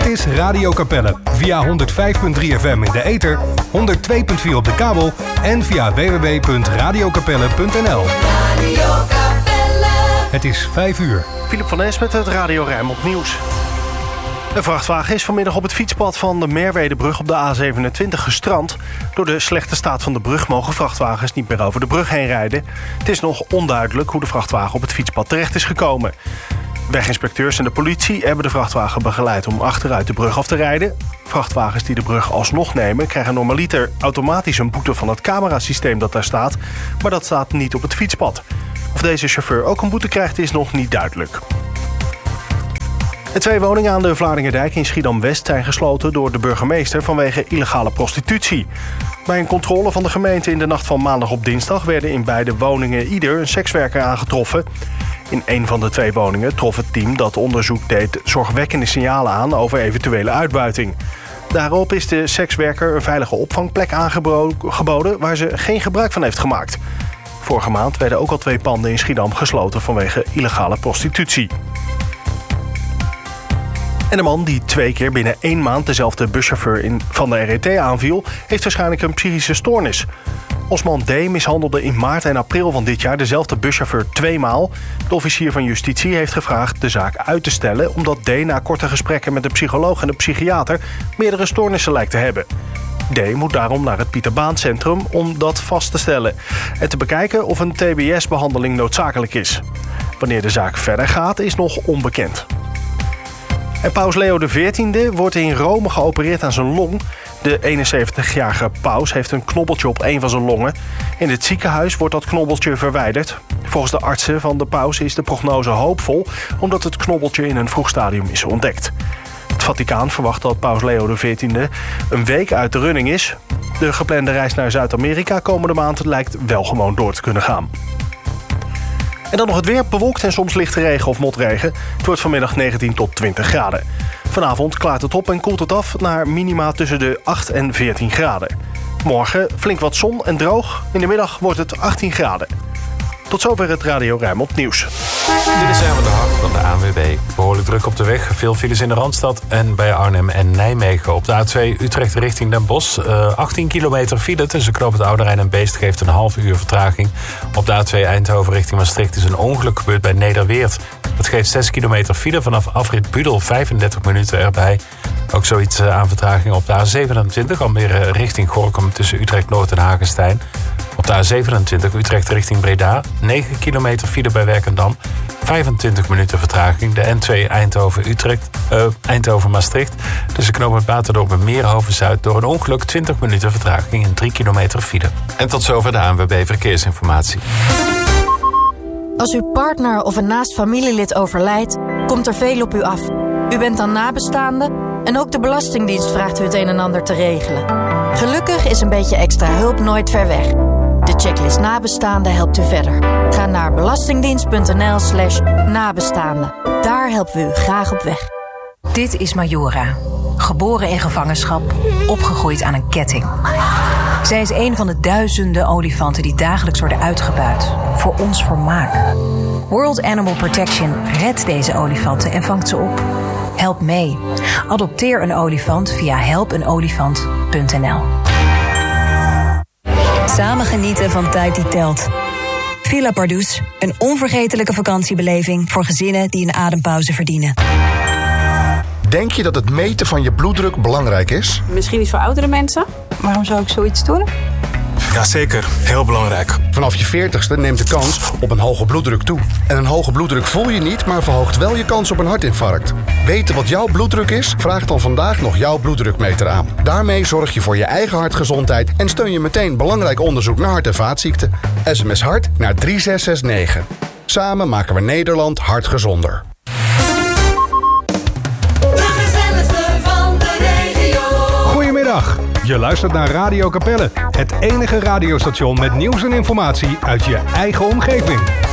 is Radio Capelle. Via 105.3 FM in de ether, 102.4 op de kabel en via www.radiocapelle.nl. Radio Capelle. Het is 5 uur. Philip van Es met het Radio Rijnmond Nieuws. Een vrachtwagen is vanmiddag op het fietspad van de Merwedebrug op de A27 gestrand. Door de slechte staat van de brug mogen vrachtwagens niet meer over de brug heen rijden. Het is nog onduidelijk hoe de vrachtwagen op het fietspad terecht is gekomen. Weginspecteurs en de politie hebben de vrachtwagen begeleid om achteruit de brug af te rijden. Vrachtwagens die de brug alsnog nemen krijgen normaliter automatisch een boete van het camerasysteem dat daar staat. Maar dat staat niet op het fietspad. Of deze chauffeur ook een boete krijgt is nog niet duidelijk. De 2 woningen aan de Vlaardingerdijk in Schiedam-West zijn gesloten door de burgemeester vanwege illegale prostitutie. Bij een controle van de gemeente in de nacht van maandag op dinsdag werden in beide woningen ieder een sekswerker aangetroffen. In een van de 2 woningen trof het team dat onderzoek deed zorgwekkende signalen aan over eventuele uitbuiting. Daarop is de sekswerker een veilige opvangplek aangeboden waar ze geen gebruik van heeft gemaakt. Vorige maand werden ook al 2 panden in Schiedam gesloten vanwege illegale prostitutie. En de man die 2 keer binnen 1 maand dezelfde buschauffeur van de RET aanviel, heeft waarschijnlijk een psychische stoornis. Osman D. mishandelde in maart en april van dit jaar dezelfde buschauffeur 2 maal. De officier van justitie heeft gevraagd de zaak uit te stellen, omdat D. na korte gesprekken met de psycholoog en de psychiater meerdere stoornissen lijkt te hebben. D. moet daarom naar het Pieter Baan Centrum om dat vast te stellen en te bekijken of een TBS-behandeling noodzakelijk is. Wanneer de zaak verder gaat is nog onbekend. En paus Leo XIV wordt in Rome geopereerd aan zijn long. De 71-jarige paus heeft een knobbeltje op een van zijn longen. In het ziekenhuis wordt dat knobbeltje verwijderd. Volgens de artsen van de paus is de prognose hoopvol, omdat het knobbeltje in een vroeg stadium is ontdekt. Het Vaticaan verwacht dat paus Leo XIV een week uit de running is. De geplande reis naar Zuid-Amerika komende maand lijkt wel gewoon door te kunnen gaan. En dan nog het weer, bewolkt en soms lichte regen of motregen. Het wordt vanmiddag 19 tot 20 graden. Vanavond klaart het op en koelt het af naar minima tussen de 8 en 14 graden. Morgen flink wat zon en droog. In de middag wordt het 18 graden. Tot zover het Radio Rijnmond Nieuws. Dit is Erwin de Hart van de ANWB. Behoorlijk druk op de weg. Veel files in de Randstad en bij Arnhem en Nijmegen. Op de A2 Utrecht richting Den Bosch. 18 kilometer file tussen Knoop het Oude Rijn en Beest geeft een half uur vertraging. Op de A2 Eindhoven richting Maastricht is een ongeluk gebeurd bij Nederweert. Dat geeft 6 kilometer file vanaf afrit Budel, 35 minuten erbij. Ook zoiets aan vertraging op de A27 Almere richting Gorinchem tussen Utrecht Noord en Hagestein. Op de A27 Utrecht richting Breda, 9 kilometer file bij Werkendam, 25 minuten vertraging. De N2 Eindhoven-Maastricht tussen knooppunt Baterdorp en Meerhoven-Zuid door een ongeluk 20 minuten vertraging en 3 kilometer file. En tot zover de ANWB Verkeersinformatie. Als uw partner of een naast familielid overlijdt, komt er veel op u af. U bent dan nabestaande en ook de Belastingdienst vraagt u het een en ander te regelen. Gelukkig is een beetje extra hulp nooit ver weg. De checklist Nabestaanden helpt u verder. Ga naar belastingdienst.nl/nabestaanden. Daar helpen we u graag op weg. Dit is Majora. Geboren in gevangenschap, opgegroeid aan een ketting. Zij is een van de duizenden olifanten die dagelijks worden uitgebuit. Voor ons vermaak. World Animal Protection redt deze olifanten en vangt ze op. Help mee. Adopteer een olifant via helpenolifant.nl. Samen genieten van tijd die telt. Villa Pardoes, een onvergetelijke vakantiebeleving voor gezinnen die een adempauze verdienen. Denk je dat het meten van je bloeddruk belangrijk is? Misschien iets voor oudere mensen. Waarom zou ik zoiets doen? Jazeker, heel belangrijk. Vanaf je 40ste neemt de kans op een hoge bloeddruk toe. En een hoge bloeddruk voel je niet, maar verhoogt wel je kans op een hartinfarct. Weten wat jouw bloeddruk is? Vraag dan vandaag nog jouw bloeddrukmeter aan. Daarmee zorg je voor je eigen hartgezondheid en steun je meteen belangrijk onderzoek naar hart- en vaatziekten. SMS hart naar 3669. Samen maken we Nederland hartgezonder. Goedemiddag, je luistert naar Radio Capelle. Het enige radiostation met nieuws en informatie uit je eigen omgeving.